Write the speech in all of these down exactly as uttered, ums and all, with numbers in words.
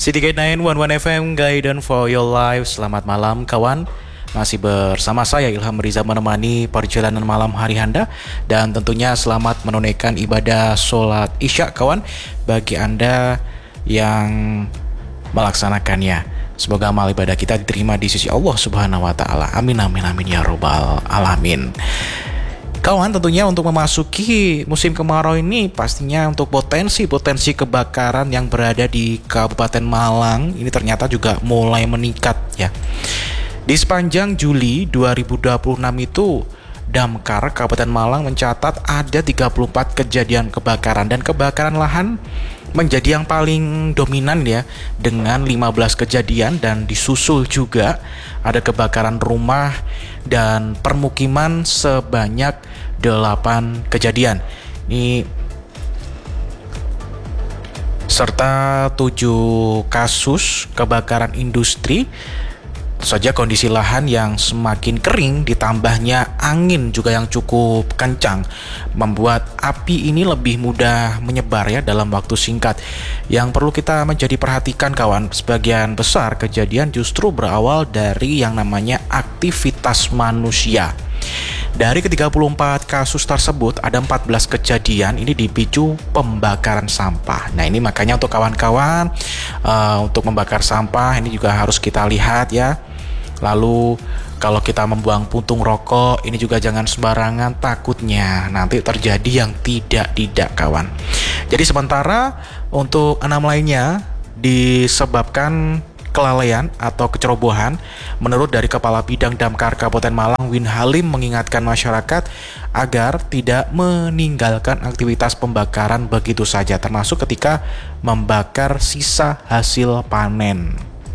City Guide sembilan satu satu F M, Guidance for Your Life. Selamat malam kawan. Masih bersama saya Ilham Riza menemani perjalanan malam hari Anda. Dan tentunya selamat menunaikan ibadah sholat isya kawan, bagi Anda yang melaksanakannya. Semoga amal ibadah kita diterima di sisi Allah Subhanahu wa taala. Amin amin amin ya robbal alamin. Kawan, tentunya untuk memasuki musim kemarau ini pastinya untuk potensi-potensi kebakaran yang berada di Kabupaten Malang ini ternyata juga mulai meningkat ya. Di sepanjang Juli dua ribu dua puluh enam itu Damkar Kabupaten Malang mencatat ada tiga puluh empat kejadian kebakaran, dan kebakaran lahan menjadi yang paling dominan ya, dengan lima belas kejadian, dan disusul juga ada kebakaran rumah dan permukiman sebanyak delapan kejadian. Ini serta tujuh kasus kebakaran industri. Saja kondisi lahan yang semakin kering ditambahnya angin juga yang cukup kencang membuat api ini lebih mudah menyebar ya dalam waktu singkat. Yang perlu kita menjadi perhatikan kawan, sebagian besar kejadian justru berawal dari yang namanya aktivitas manusia. Dari ke tiga puluh empat kasus tersebut ada empat belas kejadian ini dipicu pembakaran sampah. Nah ini makanya untuk kawan-kawan uh, untuk membakar sampah ini juga harus kita lihat ya. Lalu kalau kita membuang puntung rokok ini juga jangan sembarangan, takutnya nanti terjadi yang tidak-tidak kawan. Jadi sementara untuk enam lainnya disebabkan kelalaian atau kecerobohan. Menurut dari Kepala Bidang Damkar Kabupaten Malang, Win Halim, mengingatkan masyarakat agar tidak meninggalkan aktivitas pembakaran begitu saja, termasuk ketika membakar sisa hasil panen.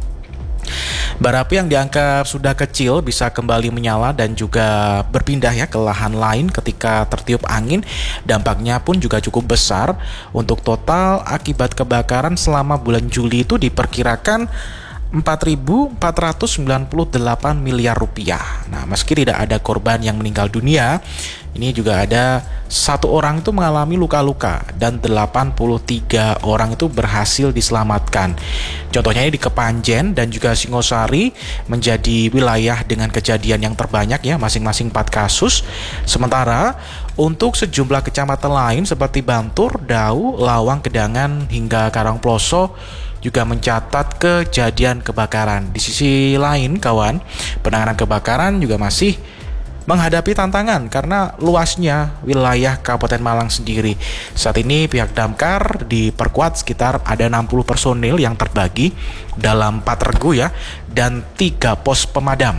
Bara api yang dianggap sudah kecil bisa kembali menyala dan juga berpindah ya ke lahan lain ketika tertiup angin. Dampaknya pun juga cukup besar. Untuk total akibat kebakaran selama bulan Juli itu diperkirakan empat ribu empat ratus sembilan puluh delapan miliar rupiah. Nah, meski tidak ada korban yang meninggal dunia, ini juga ada satu orang itu mengalami luka-luka dan delapan puluh tiga orang itu berhasil diselamatkan. Contohnya ini di Kepanjen dan juga Singosari menjadi wilayah dengan kejadian yang terbanyak ya, masing-masing empat kasus. Sementara untuk sejumlah kecamatan lain seperti Bantur, Dau, Lawang, Gedangan hingga Karangploso juga mencatat kejadian kebakaran. Di sisi lain kawan, penanganan kebakaran juga masih menghadapi tantangan karena luasnya wilayah Kabupaten Malang sendiri. Saat ini pihak Damkar diperkuat, sekitar ada enam puluh personil yang terbagi dalam empat regu ya, dan tiga pos pemadam.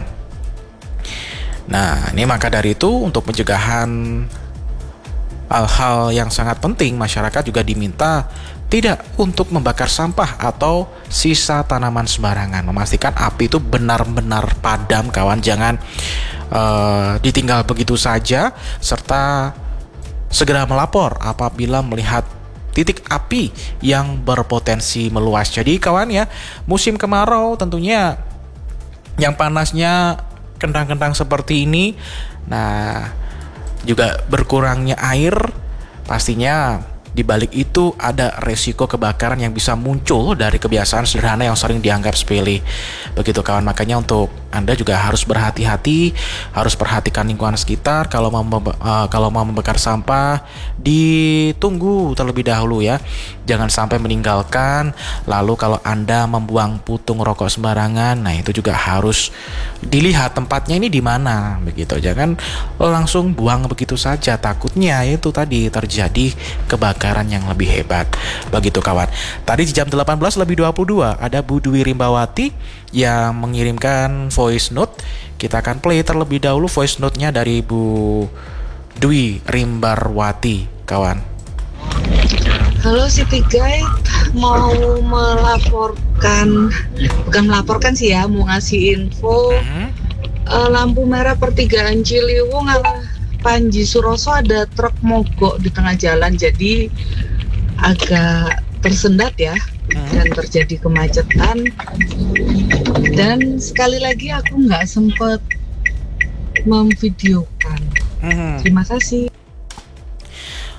Nah ini maka dari itu untuk pencegahan hal-hal yang sangat penting, masyarakat juga diminta tidak untuk membakar sampah atau sisa tanaman sembarangan. Memastikan api itu benar-benar padam kawan, jangan uh, ditinggal begitu saja, serta segera melapor apabila melihat titik api yang berpotensi meluas. Jadi kawan ya, musim kemarau tentunya yang panasnya kentang-kentang seperti ini, nah juga berkurangnya air, pastinya di balik itu ada resiko kebakaran yang bisa muncul dari kebiasaan sederhana yang sering dianggap sepele. Begitu kawan, makanya untuk Anda juga harus berhati-hati, harus perhatikan lingkungan sekitar. Kalau mau uh, kalau mau membakar sampah, ditunggu terlebih dahulu ya. Jangan sampai meninggalkan. Lalu kalau Anda membuang puntung rokok sembarangan, nah itu juga harus dilihat tempatnya ini di mana, begitu. Jangan langsung buang begitu saja, takutnya itu tadi terjadi kebakaran yang lebih hebat. Begitu kawan. Tadi di jam delapan belas lebih dua puluh dua ada Bu Dwi Rimbawati yang mengirimkan voice note. Kita akan play terlebih dahulu voice note-nya dari Bu Dwi Rimbawati kawan. Halo City Guide, mau melaporkan, bukan melaporkan sih ya, mau ngasih info. hmm. uh, Lampu merah pertigaan Ciliwung arah Panji Suroso ada truk mogok di tengah jalan, jadi agak tersendat ya, dan terjadi kemacetan. Dan sekali lagi aku nggak sempet memvideokan. Terima kasih.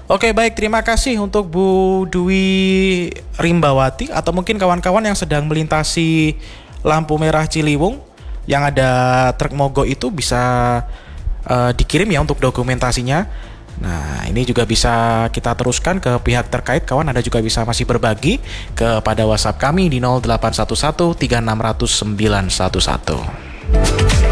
Oke, baik, terima kasih untuk Bu Dwi Rimbawati atau mungkin kawan-kawan yang sedang melintasi lampu merah Ciliwung yang ada truk mogok itu bisa uh, dikirim ya untuk dokumentasinya. Nah, ini juga bisa kita teruskan ke pihak terkait. Kawan, Anda juga bisa masih berbagi kepada WhatsApp kami di nol delapan satu satu tiga enam nol nol sembilan satu satu.